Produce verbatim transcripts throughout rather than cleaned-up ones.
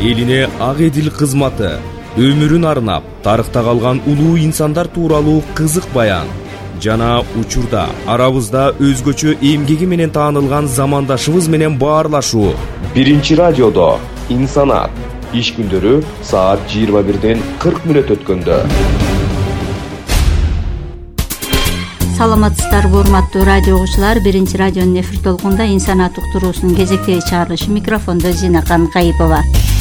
элине ак эдил кызматы, өмүрүн арнап тарыхта калган улуу инсандар тууралуу кызык баян жана учурда арабызда өзгөчө эмгеги менен таанылган замандашыбыз менен баарлашуу. Биринчи радиодо инсанат иш күндөрү саат жыйырма бирден кырк мүнөт өткөндө. Саламатсыздарбы урматтуу радио угуучулар, биринчи радионун эфир толкунда инсанат уктуруусунун кезектеги чыгарылышы, микрофондо Зинакан Кайыпова.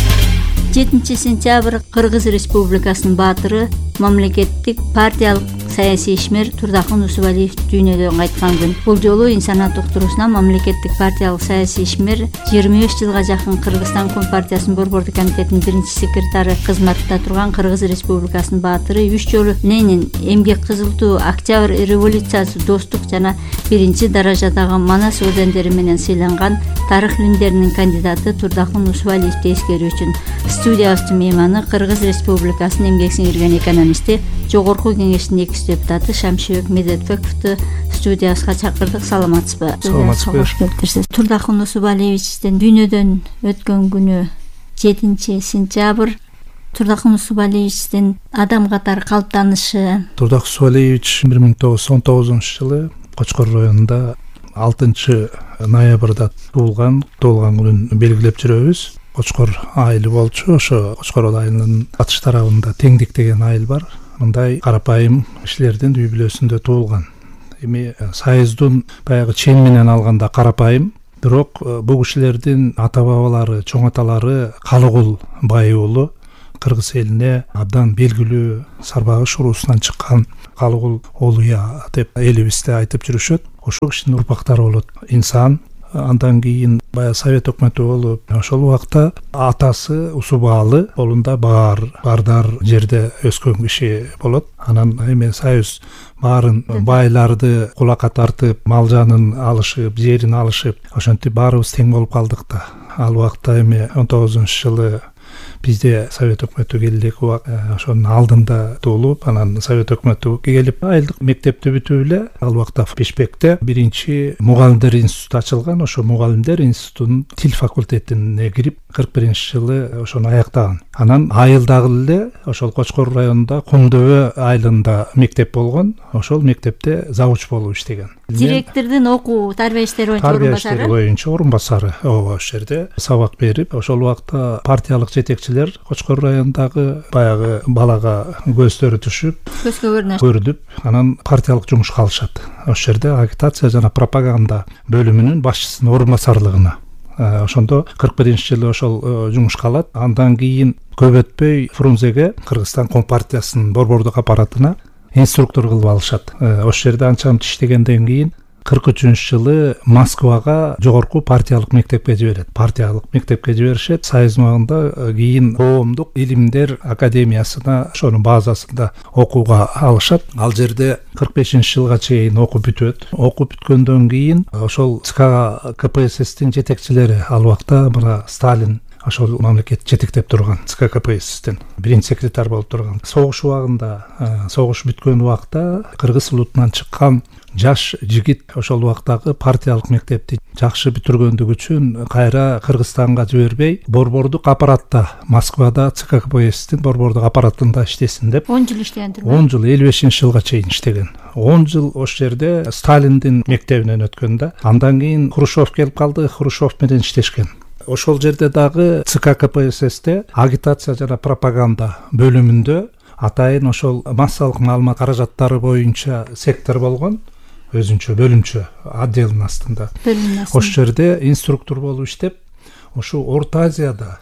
жетинчи сентябрь Кыргыз Республикасынын баатыры, мамлекеттик партиялык саясий ишмер Турдакын Усубалиев дүйнөдөн кайткан күн. Бул жолу инсанат уктуруусуна мамлекеттик партиялык саясий ишмер жыйырма беш жылга жакын Кыргызстан Компартиясынын борбордук комитетинин биринчи секретары кызматында турган Кыргыз Республикасынын баатыры, үч жолу Ленин, эмгек кызылтуу, Октябрь революциясы, достук жана биринчи даражадагы Манас ордендери менен сыйланган тарых илимдеринин кандидаты Турдакын Усубалиевди эскерүү үчүн студиябыздын мейманы Кыргыз Республикасынын эмгек сиңирген экономисти, жогорку кеңештин экс депутаты Шамшыбек Медетбековду студиябызга чакырдык. Саламатсызбы? Саламатсызбы. Турдакын Усубалиевичтин дүйнөдөн өткөн күнү жетинчи сентябрь. Турдакын Усубалиевичтин адам катары калыптанышы. Турдакын Усубалиевич бир миң тогуз жүз он тогузунчу жылы Кочкор районунда алтынчы ноябрда туулган. Туулган күнүн белгилеп жүрөбүз. Кочкор айылы болчу. Ошо Кочкор айылынын атыш тарабында Теңдик деген айыл бар. Мындай карапайым кишилердин үй бүлөсүндө туулган. Эми Союздун баягы чен менен алганда карапайым, бирок бул кишилердин ата бабалары, чоң аталары Калыгул бай уулу, Кыргыз элине абдан белгилүү Сарбагыш уруусунан чыккан Калыгул Олуя деп элибизде айтып жүрүшөт. Ошол кишинин урпактары болот. Инсан андан кийин баягы Совет өкмөтү болуп, ошол убакта атасы Усубалы колунда баар, бардар жерде өскөн киши болот. Анан эми Союз баарын байларды кулакка тартып, мал жанын алышып, жерин алышып, ошентип баарыбыз тең болуп калдык да. Ал убакта эми он тогузунчу жылы бизде Совет өкмөтү келди, ошонун алдында туулуп, анан Совет өкмөтү келип, айылдык мектепти бүтүп эле ал убакта Бишкекте биринчи мугалимдер институту ачылган. Ошо мугалимдер институтунун тил факультетине кирип, кырк биринчи жылы ошону аяктаган. Анан айылдагы эле ошол Кочкор районунда Кумдөбө айылында мектеп болгон. Ошол мектепте завуч болуп иштеген. Директордун окуу тарбия иштери боюнча орун басары. Тарбия иштери боюнча орун басары. Ооба, ошол жерде сабак берип, ошол убакта партиялык жетекчилер Кочкор районундагы баягы балага көздөрү түшүп, көзгө көрүнүп, анан партиялык жумушка алышат. Ошол жерде агитация жана пропаганда бөлүмүнүн башчысынын орун басарлыгына. Ошондо кырк биринчи жылы ошол жумушка алат. Андан кийин көп өтпөй Фрунзеге, Кыргызстан Компартиясынын борбордук аппаратына инструктор кылып алышат. Ошол жерде анча мынча иштегенден кийин кырк үчүнчү жылы Москвага жогорку партиялык мектепке жиберет. Партиялык мектепке жиберишет. Союз убагында кийин коомдук илимдер академиясына, ошонун базасында окууга алышат. Ал жерде кырк бешинчи жылга чейин окуп бүтөт. Окуп бүткөндөн кийин ошол ЦК КПССтин жетекчилери, ал убакта мына Сталин ошол мамлекет жетектеп турган ЦК КПССтин биринчи секретарь болуп турган. Согуш убагында, согуш бүткөн убакта Кыргыз улутунан чыккан жаш жигит ошол убактагы партиялык мектепти жакшы бүтүргөндүгү үчүн кайра Кыргызстанга жибербей, борбордук аппаратта, Москвада ЦК КПССтин борбордук аппаратында иштесин деп он жыл иштеген турбу? он жыл, элүү бешинчи жылга чейин иштеген. он жыл ошол жерде Сталиндин мектебинен өткөн да. Андан кийин Хрущев келип калды, Хрущев менен иштешкен. Ошол жерде дагы ЦК КПССте агитация жана пропаганда бөлүмүндө атайын ошол массалык маалымат каражаттары боюнча сектор болгон, өзүнчө бөлүмчө отделдин астында. Ошол жерде инструктор болуп иштеп, ошо Орто Азияда,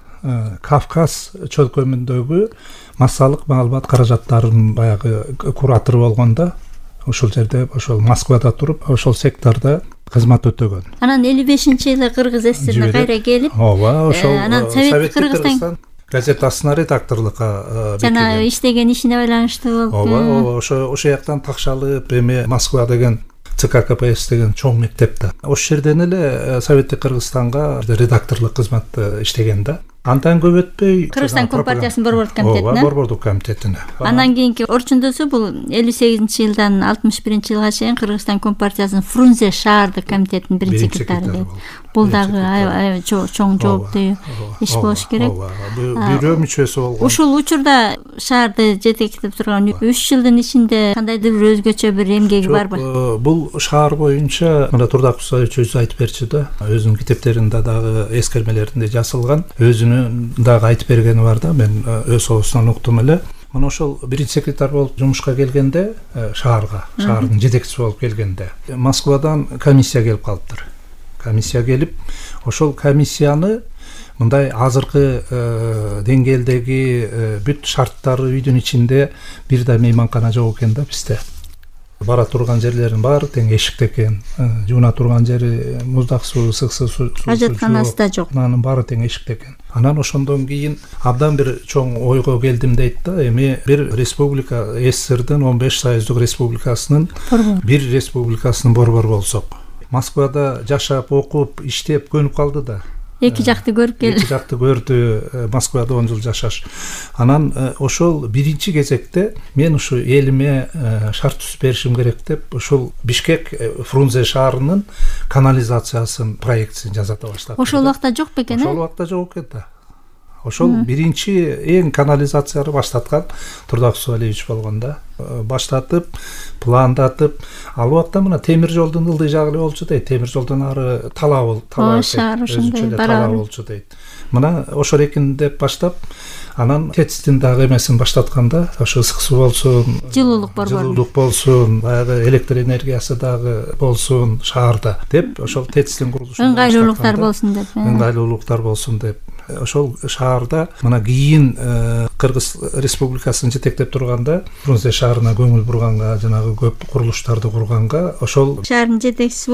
Кавказ чөлкөмүндөгү массалык маалымат каражаттарынын баягы куратору болгондо, ошол жерде ошол Москвада туруп, ошол сектордо кызмат өтөгөн. Анан элүү бешинчи жылы Кыргыз СССРине кайра келип, ооба, ошол Совет Кыргызстан газетасына редакторлукка жана иштеген ишине байланыштуу болуп. Ооба, ооба, ошо ошол жактан такшалып, эми Москва деген ЦК КПСС деген чоң мектепте. Ошол жерден эле Советтик Кыргызстанга редакторлук кызматты иштеген да. Андан көп өтпөй Кыргызстан Компартиясынын борбордук комитетине. Ооба, борбордук комитетине. Андан кийинки орчундосу бул элүү сегизинчи жылдан алтымыш биринчи жылга чейин Кыргызстан Компартиясынын Фрунзе шаардык комитетинин биринчи секретары. бул дагы аябай чоң жооптуу иш болуш керек. Бирөө мүчөсү болгон. Ушул учурда шаарды жетектеп турган үч жылдын ичинде кандайдыр бир өзгөчө бир эмгеги барбы? Бул шаар боюнча мына Турдак Усаевич өзү айтып берчү да, өзүнүн китептеринде дагы эскермелеринде жазылган, өзүнүн дагы айтып бергени бар да, мен өз оозунан уктум эле. Мына ошол биринчи секретарь болуп жумушка келгенде, шаарга, шаардын жетекчиси болуп келгенде, Москвадан комиссия келип калыптыр. Комиссия келип, ошол комиссияны мындай азыркы деңгээлдеги бүт шарттары үйдүн ичинде бир да мейманкана жок экен да бизде. Бара турган жерлерин баары тең эшикте экен. Жууна турган жери муздак суу, ысык суу, ажатканасы да жок. Анын баары тең эшикте экен. Анан ошондон кийин абдан бир чоң ойго келдим дейт да, эми бир республика, СССРдин он беш союздук республикасынын бир республикасынын борбор болсок. Москвада жашап, окуп, иштеп көнүп калды да. Эки жакты көрүп келди. Эки жакты көрдү, Москвада он жыл жашаш. Анан ошол биринчи кезекте мен ушу элиме шарт түзүп беришим керек деп, ошол Бишкек Фрунзе шаарынын канализациясын проектисин жасата баштады. Ошол убакта жок бекен, э? Ошол убакта жок экен да. Ошол биринчи эң канализацияны баштаткан Турдак Усаевич болгон да. Баштатып, пландатып, ал убакта мына темир жолдун ылдый жагы болчу дейт. Темир жолдон ары талаа бол, талаа өзүнчө талаа болчу дейт. Мына ошол экен деп баштап, анан ТЭЦтин дагы эмесин баштатканда, ошо ысык суу болсун, жылуулук борбору, жылуулук болсун, баягы электр энергиясы дагы болсун шаарда деп, ошол ТЭЦтин курулушун ыңгайлуулуктар болсун деп, ыңгайлуулуктар болсун деп. Ошол шаарда мына кийин Кыргыз Республикасын жетектеп турганда, Фрунзе шаарына көңүл бурганга, жанагы көп курулуштарды курганга, ошол шаардын жетекчиси